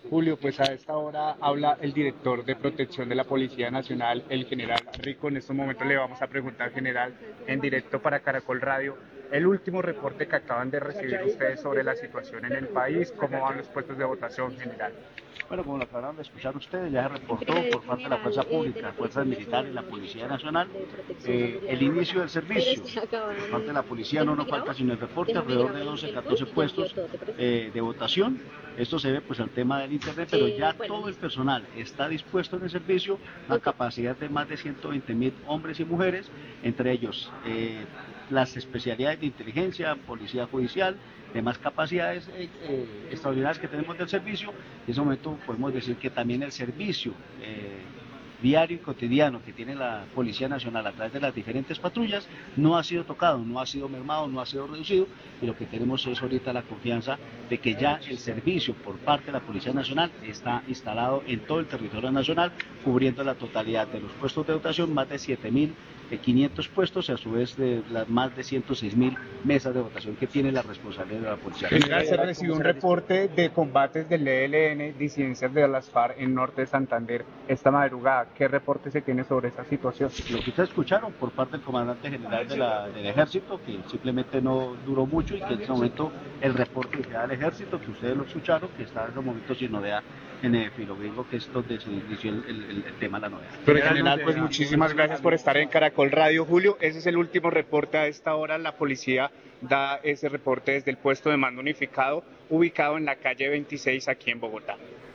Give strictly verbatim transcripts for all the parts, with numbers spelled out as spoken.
Julio, pues a esta hora habla el director de protección de la Policía Nacional, el general Rico. En estos momentos le vamos a preguntar, general, en directo para Caracol Radio, el último reporte que acaban de recibir ustedes sobre la situación en el país, cómo van los puestos de votación, general. Bueno, como lo acabaron de escuchar ustedes, ya se reportó por parte de la Fuerza Pública, Fuerzas Militares y la Policía Nacional eh, el inicio del servicio. Por parte de la Policía no nos falta sino el reporte, alrededor de doce, catorce puestos eh, de votación. Esto se ve pues al tema del Internet, pero ya todo el personal está dispuesto en el servicio, una capacidad de más de ciento veinte mil hombres y mujeres, entre ellos eh, las especialidades de inteligencia, policía judicial, demás capacidades eh, eh, extraordinarias que tenemos del servicio. En ese momento podemos decir que también el servicio eh, diario y cotidiano que tiene la Policía Nacional a través de las diferentes patrullas no ha sido tocado, no ha sido mermado, no ha sido reducido, y lo que tenemos es ahorita la confianza de que ya el servicio por parte de la Policía Nacional está instalado en todo el territorio nacional, cubriendo la totalidad de los puestos de votación, más de siete mil quinientos puestos, y a su vez de las más de ciento seis mil mesas de votación que tiene la responsabilidad de la Policía General, Nacional. se recibió un reporte de combates del E L N, disidencias de las FARC en norte de Santander esta madrugada. ¿Qué reporte se tiene sobre esa situación? Lo que ustedes escucharon por parte del comandante general de la, del ejército, que simplemente no duró mucho y que en este momento el reporte que da el ejército, que ustedes lo escucharon, que está en estos momentos sin novedad en el Filogringo, que es donde se inició el, el, el tema de la novedad. Pero general, pues muchísimas gracias por estar en Caracol Radio, Julio. Ese es el último reporte. A esta hora la policía da ese reporte desde el puesto de mando unificado, ubicado en la calle veintiséis aquí en Bogotá.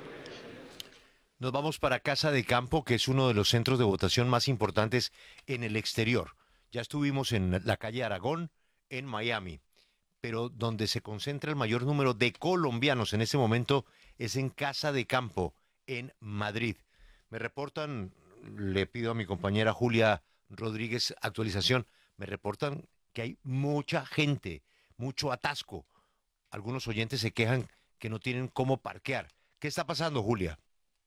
Nos vamos para Casa de Campo, que es uno de los centros de votación más importantes en el exterior. Ya estuvimos en la calle Aragón, en Miami, pero donde se concentra el mayor número de colombianos en este momento es en Casa de Campo, en Madrid. Me reportan, le pido a mi compañera Julia Rodríguez actualización, me reportan que hay mucha gente, mucho atasco. Algunos oyentes se quejan que no tienen cómo parquear. ¿Qué está pasando, Julia?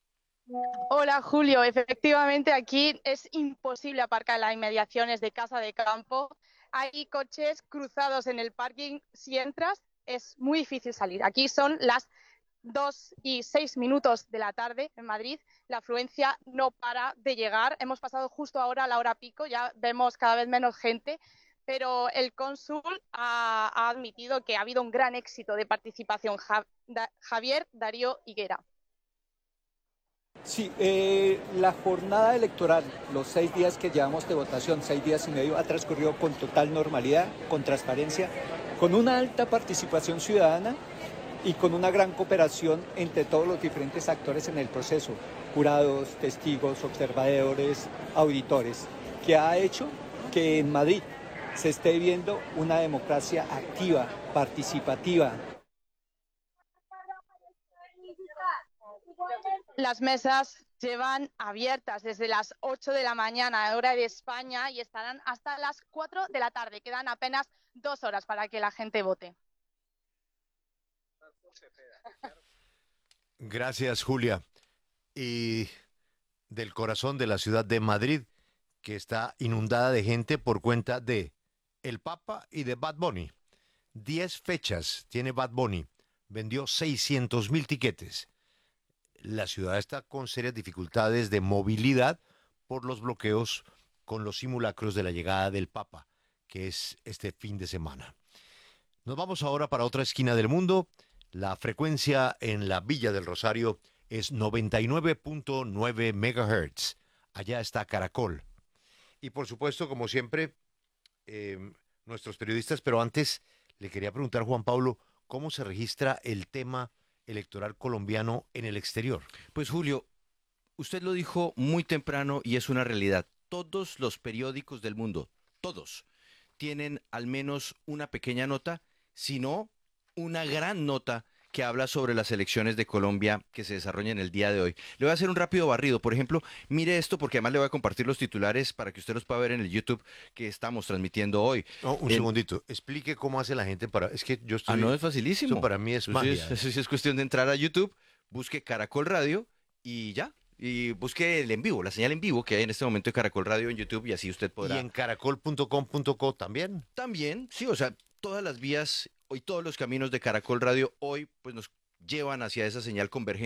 Hola Julio, efectivamente aquí es imposible aparcar en las inmediaciones de Casa de Campo. Hay coches cruzados en el parking. Si entras es muy difícil salir. Aquí son las dos y seis minutos de la tarde en Madrid. La afluencia no para de llegar. Hemos pasado justo ahora a la hora pico, ya vemos cada vez menos gente, pero el cónsul ha, ha admitido que ha habido un gran éxito de participación. Ja, da, Javier Darío Higuera. Sí, eh, la jornada electoral, los seis días que llevamos de votación, seis días y medio, ha transcurrido con total normalidad, con transparencia, con una alta participación ciudadana y con una gran cooperación entre todos los diferentes actores en el proceso, jurados, testigos, observadores, auditores, que ha hecho que en Madrid se esté viendo una democracia activa, participativa. Las mesas llevan abiertas desde las ocho de la mañana, hora de España, y estarán hasta las cuatro de la tarde. Quedan apenas dos horas para que la gente vote. Gracias, Julia. Y del corazón de la ciudad de Madrid, que está inundada de gente por cuenta de el Papa y de Bad Bunny. Diez fechas tiene Bad Bunny. Vendió seiscientos mil tiquetes. La ciudad está con serias dificultades de movilidad por los bloqueos con los simulacros de la llegada del Papa, que es este fin de semana. Nos vamos ahora para otra esquina del mundo. La frecuencia en la Villa del Rosario es noventa y nueve punto nueve megahertz. Allá está Caracol. Y por supuesto, como siempre, eh, nuestros periodistas, pero antes le quería preguntar, Juan Pablo, ¿cómo se registra el tema electoral colombiano en el exterior? Pues Julio, usted lo dijo muy temprano y es una realidad. Todos los periódicos del mundo, todos, tienen al menos una pequeña nota, si no una gran nota que habla sobre las elecciones de Colombia que se desarrollan el día de hoy. Le voy a hacer un rápido barrido. Por ejemplo, mire esto, porque además le voy a compartir los titulares para que usted los pueda ver en el YouTube que estamos transmitiendo hoy. Oh, un el... segundito, explique cómo hace la gente para... Es que yo estoy... Ah, no, es facilísimo. Eso para mí es magia. Eso es, eso es cuestión de entrar a YouTube, busque Caracol Radio y ya. Y busque el en vivo, la señal en vivo que hay en este momento de Caracol Radio en YouTube y así usted podrá... ¿Y en caracol punto com punto co también? También, sí, o sea, todas las vías y todos los caminos de Caracol Radio hoy pues nos llevan hacia esa señal convergente.